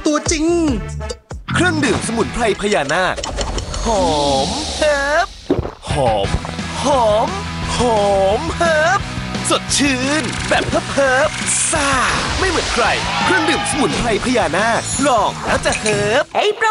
ตัวจริงเครื่องดื่มสมุนไพรพญานาคหอมเฮิร์บหอมหอมหอมเฮิร์บสดชื่นแบบเฮิร์บซ่าไม่เหมือนใครเครื่องดื่มสมุนไพรพญานาคลองแล้วจะเฮิร์บ